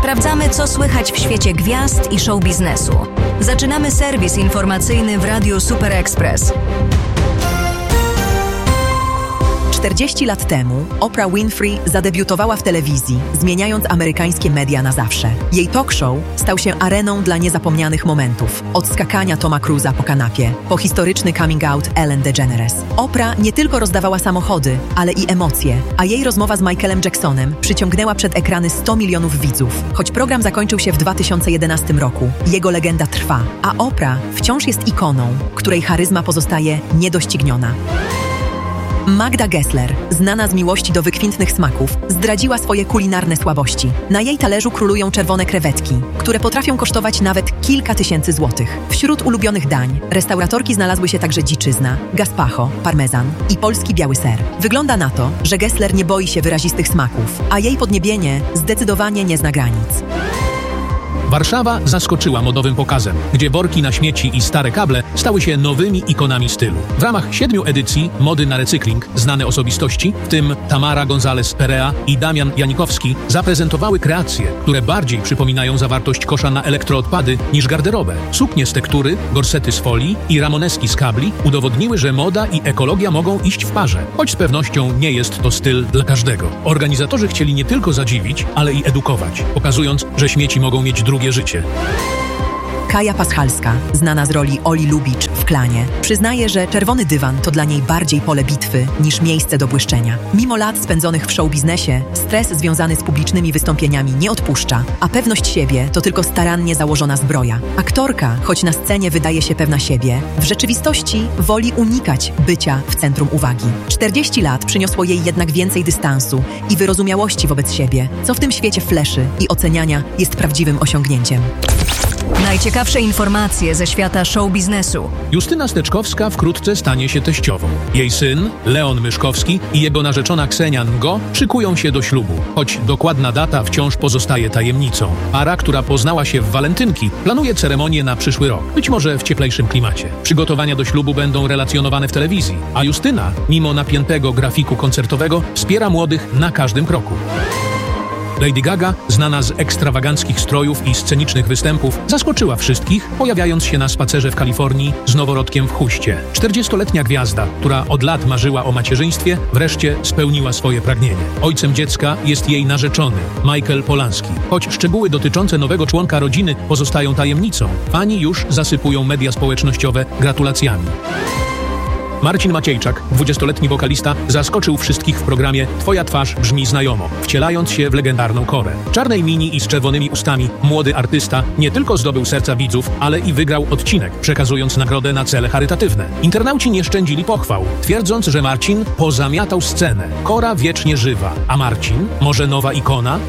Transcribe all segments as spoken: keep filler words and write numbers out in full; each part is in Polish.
Sprawdzamy, co słychać w świecie gwiazd i show biznesu. Zaczynamy serwis informacyjny w Radiu Super Express. czterdzieści lat temu Oprah Winfrey zadebiutowała w telewizji, zmieniając amerykańskie media na zawsze. Jej talk show stał się areną dla niezapomnianych momentów. Od skakania Toma Cruza po kanapie, po historyczny coming out Ellen DeGeneres. Oprah nie tylko rozdawała samochody, ale i emocje, a jej rozmowa z Michaelem Jacksonem przyciągnęła przed ekrany sto milionów widzów. Choć program zakończył się w dwa tysiące jedenastym roku, jego legenda trwa, a Oprah wciąż jest ikoną, której charyzma pozostaje niedościgniona. Magda Gessler, znana z miłości do wykwintnych smaków, zdradziła swoje kulinarne słabości. Na jej talerzu królują czerwone krewetki, które potrafią kosztować nawet kilka tysięcy złotych. Wśród ulubionych dań restauratorki znalazły się także dziczyzna, gazpacho, parmezan i polski biały ser. Wygląda na to, że Gessler nie boi się wyrazistych smaków, a jej podniebienie zdecydowanie nie zna granic. Warszawa zaskoczyła modowym pokazem, gdzie worki na śmieci i stare kable stały się nowymi ikonami stylu. W ramach siedmiu edycji Mody na recykling znane osobistości, w tym Tamara González-Perea i Damian Janikowski, zaprezentowały kreacje, które bardziej przypominają zawartość kosza na elektroodpady niż garderobę. Suknie z tektury, gorsety z folii i ramoneski z kabli udowodniły, że moda i ekologia mogą iść w parze, choć z pewnością nie jest to styl dla każdego. Organizatorzy chcieli nie tylko zadziwić, ale i edukować, pokazując, że śmieci mogą mieć drugie życie. Kaja Paschalska, znana z roli Oli Lubicz w Klanie, przyznaje, że czerwony dywan to dla niej bardziej pole bitwy niż miejsce do błyszczenia. Mimo lat spędzonych w showbiznesie, stres związany z publicznymi wystąpieniami nie odpuszcza, a pewność siebie to tylko starannie założona zbroja. Aktorka, choć na scenie wydaje się pewna siebie, w rzeczywistości woli unikać bycia w centrum uwagi. czterdzieści lat przyniosło jej jednak więcej dystansu i wyrozumiałości wobec siebie, co w tym świecie fleszy i oceniania jest prawdziwym osiągnięciem. Najciekawsze informacje ze świata show biznesu. Justyna Steczkowska wkrótce stanie się teściową. Jej syn, Leon Myszkowski i jego narzeczona Ksenia Ngo szykują się do ślubu, choć dokładna data wciąż pozostaje tajemnicą. Para, która poznała się w walentynki, planuje ceremonię na przyszły rok, być może w cieplejszym klimacie. Przygotowania do ślubu będą relacjonowane w telewizji, a Justyna, mimo napiętego grafiku koncertowego, wspiera młodych na każdym kroku. Lady Gaga, znana z ekstrawaganckich strojów i scenicznych występów, zaskoczyła wszystkich, pojawiając się na spacerze w Kalifornii z noworodkiem w chuście. czterdziestoletnia gwiazda, która od lat marzyła o macierzyństwie, wreszcie spełniła swoje pragnienie. Ojcem dziecka jest jej narzeczony, Michael Polanski. Choć szczegóły dotyczące nowego członka rodziny pozostają tajemnicą, fani już zasypują media społecznościowe gratulacjami. Marcin Maciejczak, dwudziestoletni wokalista, zaskoczył wszystkich w programie Twoja twarz brzmi znajomo, wcielając się w legendarną Korę. W czarnej mini i z czerwonymi ustami młody artysta nie tylko zdobył serca widzów, ale i wygrał odcinek, przekazując nagrodę na cele charytatywne. Internauci nie szczędzili pochwał, twierdząc, że Marcin pozamiatał scenę. Kora wiecznie żywa, a Marcin, może nowa ikona?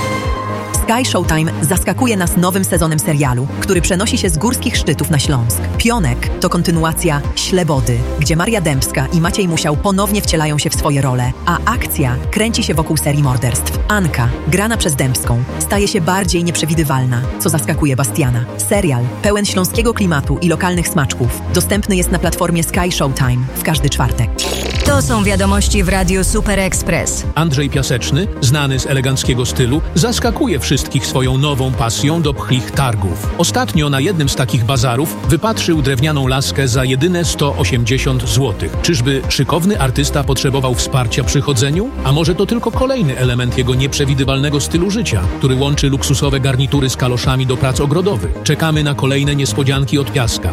Sky Showtime zaskakuje nas nowym sezonem serialu, który przenosi się z górskich szczytów na Śląsk. Pionek to kontynuacja Ślebody, gdzie Maria Dębska i Maciej Musiał ponownie wcielają się w swoje role, a akcja kręci się wokół serii morderstw. Anka, grana przez Dębską, staje się bardziej nieprzewidywalna, co zaskakuje Bastiana. Serial, pełen śląskiego klimatu i lokalnych smaczków, dostępny jest na platformie Sky Showtime w każdy czwartek. To są wiadomości w Radiu Super Express. Andrzej Piaseczny, znany z eleganckiego stylu, zaskakuje wszystkich swoją nową pasją do pchlich targów. Ostatnio na jednym z takich bazarów wypatrzył drewnianą laskę za jedyne sto osiemdziesiąt złotych. Czyżby szykowny artysta potrzebował wsparcia przy chodzeniu? A może to tylko kolejny element jego nieprzewidywalnego stylu życia, który łączy luksusowe garnitury z kaloszami do prac ogrodowych? Czekamy na kolejne niespodzianki od Piaska.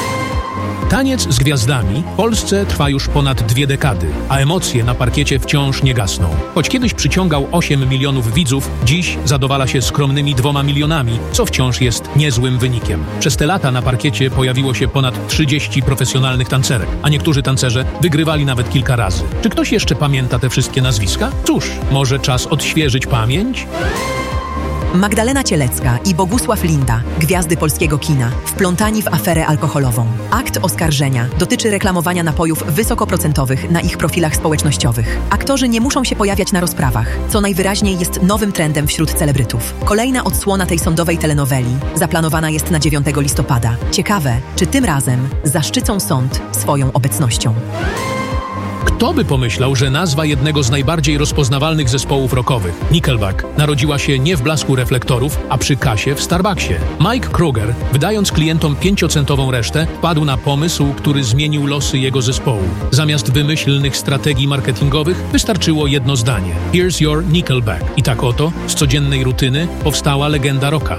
Taniec z gwiazdami w Polsce trwa już ponad dwie dekady, a emocje na parkiecie wciąż nie gasną. Choć kiedyś przyciągał osiem milionów widzów, dziś zadowala się skromnymi dwoma milionami, co wciąż jest niezłym wynikiem. Przez te lata na parkiecie pojawiło się ponad trzydzieści profesjonalnych tancerek, a niektórzy tancerze wygrywali nawet kilka razy. Czy ktoś jeszcze pamięta te wszystkie nazwiska? Cóż, może czas odświeżyć pamięć? Magdalena Cielecka i Bogusław Linda, gwiazdy polskiego kina, wplątani w aferę alkoholową. Akt oskarżenia dotyczy reklamowania napojów wysokoprocentowych na ich profilach społecznościowych. Aktorzy nie muszą się pojawiać na rozprawach, co najwyraźniej jest nowym trendem wśród celebrytów. Kolejna odsłona tej sądowej telenoweli zaplanowana jest na dziewiątego listopada. Ciekawe, czy tym razem zaszczycą sąd swoją obecnością. Kto by pomyślał, że nazwa jednego z najbardziej rozpoznawalnych zespołów rockowych, Nickelback, narodziła się nie w blasku reflektorów, a przy kasie w Starbucksie. Mike Kruger, wydając klientom pięciocentową resztę, wpadł na pomysł, który zmienił losy jego zespołu. Zamiast wymyślnych strategii marketingowych wystarczyło jedno zdanie: Here's your Nickelback. I tak oto, z codziennej rutyny, powstała legenda rocka.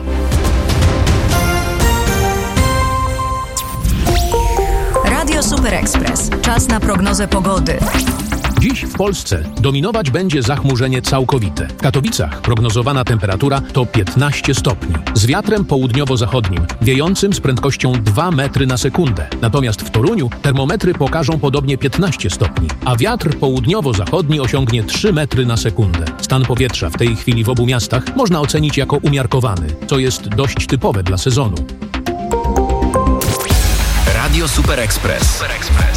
Radio Super Express. Czas na prognozę pogody. Dziś w Polsce dominować będzie zachmurzenie całkowite. W Katowicach prognozowana temperatura to piętnaście stopni. Z wiatrem południowo-zachodnim, wiejącym z prędkością dwa metry na sekundę. Natomiast w Toruniu termometry pokażą podobnie piętnaście stopni, a wiatr południowo-zachodni osiągnie trzy metry na sekundę. Stan powietrza w tej chwili w obu miastach można ocenić jako umiarkowany, co jest dość typowe dla sezonu. Radio Super Express.